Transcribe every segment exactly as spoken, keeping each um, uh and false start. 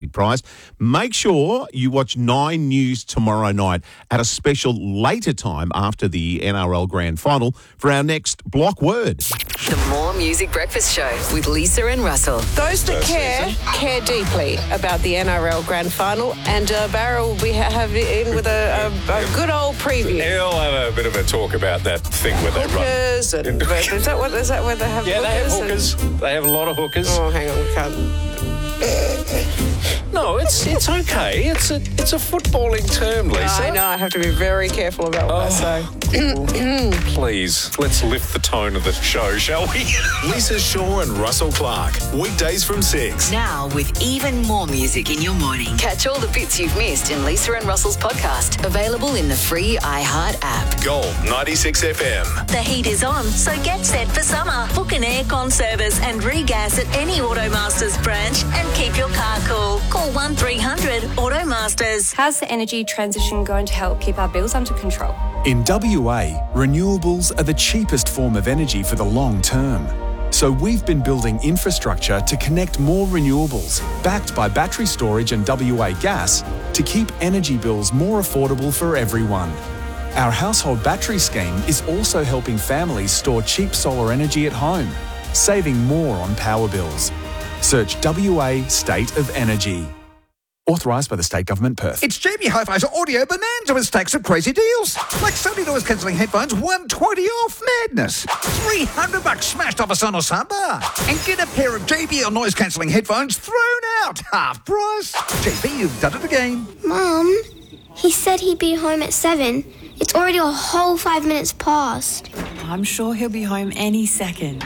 big prize. Make sure you watch Nine News tomorrow night at a special later time after the N R L Grand Final for our next block word. The More Music Breakfast Show with Lisa and Russell. Those that care, care deeply about the N R L Grand Final, and uh, Barra will be have in with a, a, a good old preview. He'll have a bit of a talk about that thing where they run. Hookers and is that what is that where they have? Yeah, they have hookers. hookers. They have a lot of hookers. Oh, hang on, we can't. No, it's it's okay. It's a it's a footballing term, Lisa. I know. I have to be very careful about what Oh. I say. Please, let's lift the tone of the show, shall we? Lisa Shaw and Russell Clark. Weekdays from six. Now with even more music in your morning. Catch all the bits you've missed in Lisa and Russell's podcast. Available in the free iHeart app. Gold ninety-six F M. The heat is on, so get set for summer. Book an aircon service and regas at any Automasters branch and keep your car cool. Call one three hundred Automasters. How's the energy transition going to help keep our bills under control? In W A, renewables are the cheapest form of energy for the long term. So we've been building infrastructure to connect more renewables, backed by battery storage and W A Gas, to keep energy bills more affordable for everyone. Our household battery scheme is also helping families store cheap solar energy at home, saving more on power bills. Search W A State of Energy. Authorised by the State Government, Perth. It's Jamie Hi-Fi's Audio Bonanza with stacks of crazy deals. Like Sony noise cancelling headphones, one twenty off madness. three hundred bucks smashed off a Sonos soundbar. And get a pair of J B L noise cancelling headphones thrown out, half price. J B, you've done it again. Mum, he said he'd be home at seven. It's already a whole five minutes past. I'm sure he'll be home any second.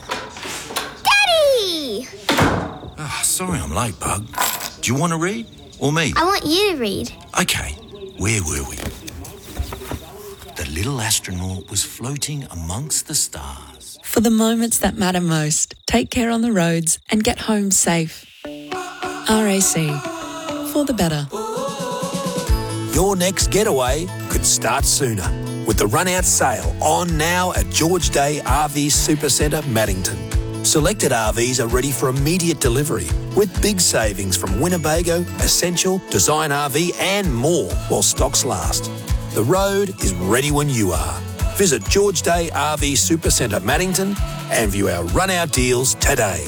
Daddy! Oh, sorry I'm late, Bug. Do you want to read? Or me? I want you to read. Okay, where were we? The little astronaut was floating amongst the stars. For the moments that matter most, take care on the roads and get home safe. R A C. For the better. Your next getaway could start sooner with the run-out sale on now at George Day R V Supercentre, Maddington. Selected R Vs are ready for immediate delivery with big savings from Winnebago, Essential, Design R V and more while stocks last. The road is ready when you are. Visit George Day R V Supercentre, Maddington and view our run-out deals today.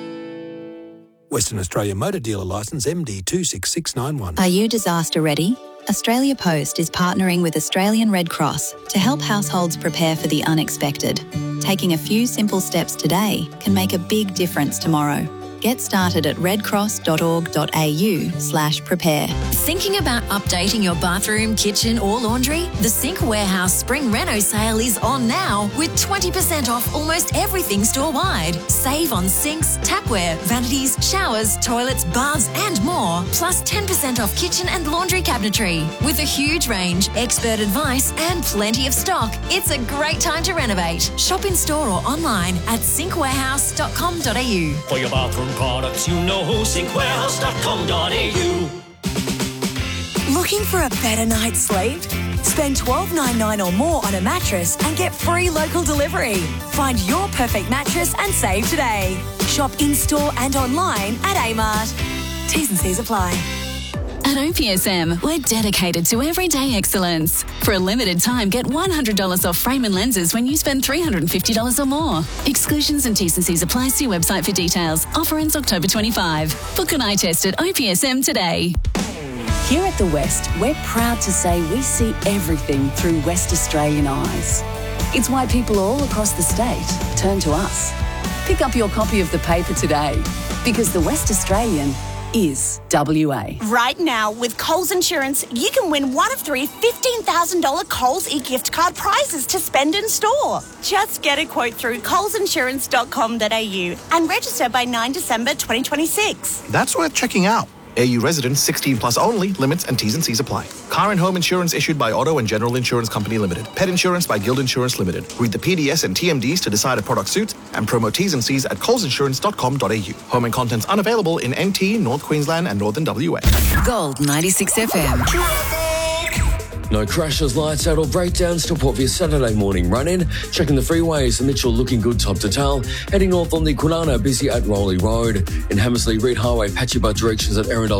Western Australia Motor Dealer Licence M D two six six nine one. Are you disaster ready? Australia Post is partnering with Australian Red Cross to help households prepare for the unexpected. Taking a few simple steps today can make a big difference tomorrow. Get started at redcross.org.au slash prepare. Thinking about updating your bathroom, kitchen or laundry? The Sink Warehouse Spring Reno sale is on now with twenty percent off almost everything store-wide. Save on sinks, tapware, vanities, showers, toilets, baths and more. Plus ten percent off kitchen and laundry cabinetry. With a huge range, expert advice and plenty of stock, it's a great time to renovate. Shop in store or online at sink warehouse dot com dot a u. For your bathroom products, you know sink warehouse dot com dot a u. Looking for a better night's sleep? Spend twelve ninety-nine or more on a mattress and get free local delivery. Find your perfect mattress and save today. Shop in-store and online at Amart. T's and C's apply. At O P S M, we're dedicated to everyday excellence. For a limited time, get one hundred dollars off frame and lenses when you spend three hundred fifty dollars or more. Exclusions and T's and C's apply. See website for details. Offer ends October twenty-fifth. Book an eye test at O P S M today. Here at The West, we're proud to say we see everything through West Australian eyes. It's why people all across the state turn to us. Pick up your copy of the paper today, because The West Australian is W A. Right now, with Coles Insurance, you can win one of three fifteen thousand dollars Coles e-gift card prizes to spend in store. Just get a quote through coles insurance dot com dot a u and register by the ninth of December twenty twenty-six. That's worth checking out. A U residents, sixteen plus only, limits and T's and C's apply. Car and home insurance issued by Auto and General Insurance Company Limited. Pet insurance by Guild Insurance Limited. Read the P D S and T M Ds to decide a product suits and promo T's and C's at coles insurance dot com dot a u. Home and contents unavailable in N T, North Queensland and Northern W A. Gold ninety-six F M. No crashes, lights out or breakdowns to report for your Saturday morning run-in. Checking the freeways, the Mitchell looking good top to tail. Heading north on the Kwinana, busy at Rowley Road. In Hammersley, Reed Highway, patchy by directions at Erindale